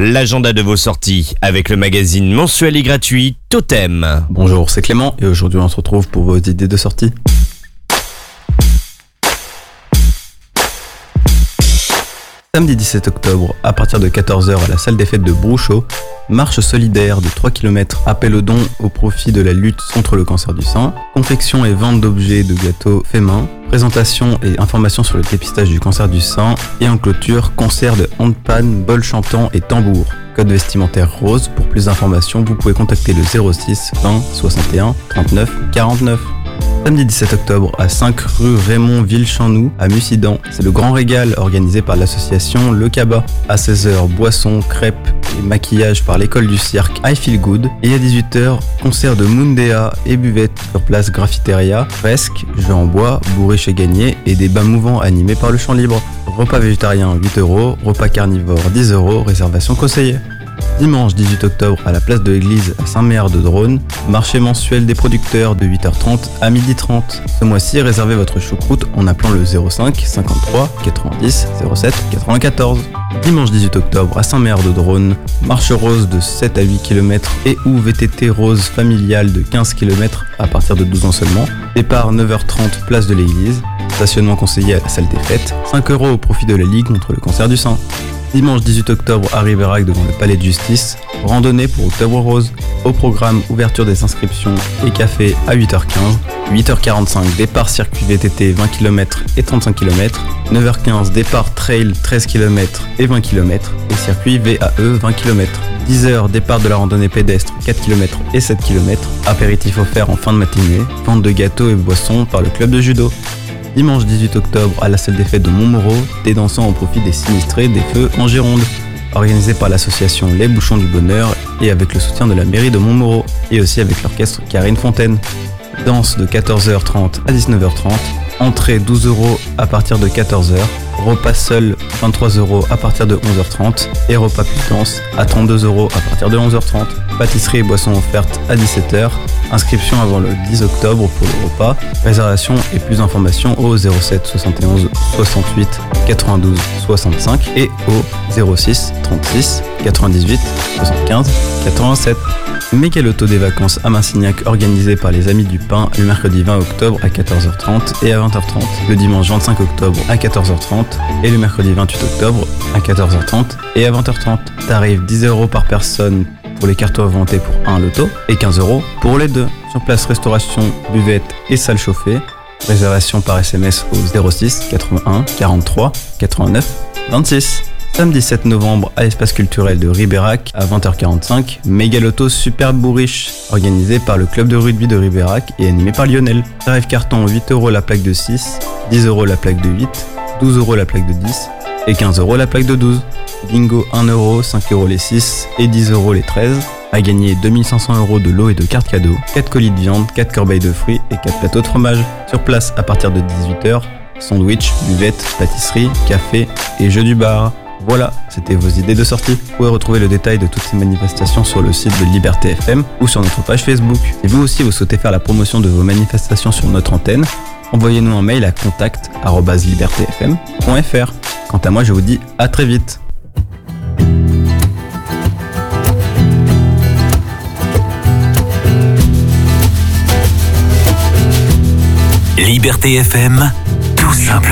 L'agenda de vos sorties avec le magazine mensuel et gratuit Totem. Bonjour, c'est Clément et aujourd'hui on se retrouve pour vos idées de sortie. Samedi 17 octobre, à partir de 14h à la salle des fêtes de Brouchot, marche solidaire de 3 km, appel aux dons au profit de la lutte contre le cancer du sein, confection et vente d'objets de gâteaux faits main, présentation et information sur le dépistage du cancer du sein et en clôture, concert de handpan, bol chantant et tambour. Code vestimentaire rose. Pour plus d'informations, vous pouvez contacter le 06 20 61 39 49. Samedi 17 octobre, à 5 rue Raymond Villechampnoux, à Mussidan, c'est le grand régal organisé par l'association Le Cabas. À 16h, boissons, crêpes et maquillage par l'école du cirque I Feel Good. Et à 18h, concert de Mundea et buvette sur place Graffiteria, fresques, jeux en bois, bourriche et gagné et des bains mouvants animés par le chant libre. Repas végétarien 8€, repas carnivore 10€, réservation conseillée. Dimanche 18 octobre à la place de l'église à Saint-Méard-de-Drône, marché mensuel des producteurs de 8h30 à 12h30. Ce mois-ci, réservez votre choucroute en appelant le 05 53 90 07 94. Dimanche 18 octobre à Saint-Méard-de-Drône, marche rose de 7 à 8 km et ou VTT rose familiale de 15 km à partir de 12 ans seulement. Départ 9h30 place de l'église, stationnement conseillé à la salle des fêtes, 5€ au profit de la Ligue contre le cancer du sein. Dimanche 18 octobre à Ribérac devant le Palais de Justice, randonnée pour Octobre Rose. Au programme, ouverture des inscriptions et café à 8h15, 8h45 départ circuit VTT 20 km et 35 km, 9h15 départ trail 13 km et 20 km et circuit VAE 20 km. 10h départ de la randonnée pédestre 4 km et 7 km, apéritif offert en fin de matinée, vente de gâteaux et boissons par le club de judo. Dimanche 18 octobre à la salle des fêtes de Montmoreau, des dansants au profit des sinistrés des feux en Gironde, organisé par l'association Les Bouchons du Bonheur et avec le soutien de la mairie de Montmoreau et aussi avec l'orchestre Karine Fontaine. Danse de 14h30 à 19h30, entrée 12€ à partir de 14h, repas seul 23€ à partir de 11h30 et repas plus danse à 32€ à partir de 11h30. Pâtisserie et boissons offertes à 17h. Inscription avant le 10 octobre pour le repas. Réservation et plus d'informations au 07 71 68 92 65 et au 06 36 98 75 87. Méga Loto des vacances à Massignac organisé par les Amis du Pain le mercredi 20 octobre à 14h30 et à 20h30, le dimanche 25 octobre à 14h30 et le mercredi 28 octobre à 14h30 et à 20h30. Tarif 10€ par personne pour les cartes inventées pour un loto et 15€ pour les deux. Sur place, restauration, buvette et salle chauffée. Réservation par SMS au 06 81 43 89 26. Samedi 7 novembre à l'espace culturel de Ribérac à 20h45, Méga Loto Super Bourriche, organisé par le club de rugby de Ribérac et animé par Lionel. Tarif carton 8€ la plaque de 6, 10€ la plaque de 8, 12€ la plaque de 10 et 15€ la plaque de 12. Bingo 1€, 5€ les 6 et 10€ les 13. À gagner 2500€ de lots et de cartes cadeaux, 4 colis de viande, 4 corbeilles de fruits et 4 plateaux de fromage. Sur place à partir de 18h, sandwich, buvette, pâtisserie, café et jeux du bar. Voilà, c'était vos idées de sortie. Vous pouvez retrouver le détail de toutes ces manifestations sur le site de Liberté FM ou sur notre page Facebook. Si vous aussi vous souhaitez faire la promotion de vos manifestations sur notre antenne, envoyez-nous un mail à contact@libertefm.fr. Quant à moi, je vous dis à très vite. Liberté FM, tout simplement.